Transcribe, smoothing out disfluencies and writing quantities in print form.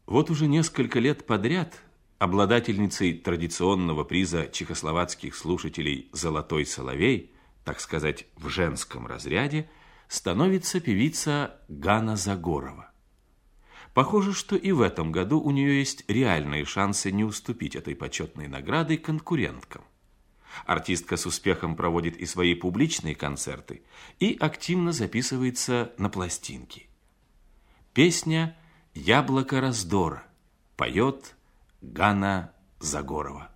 Вот уже несколько лет подряд обладательницей традиционного приза чехословацких слушателей «Золотой соловей», так сказать, в женском разряде, становится певица Ганна Загорова. Похоже, что и в этом году у нее есть реальные шансы не уступить этой почетной наградой конкуренткам. Артистка с успехом проводит и свои публичные концерты, и активно записывается на пластинки. Песня «Яблоко раздора» поет Ганна Загорова.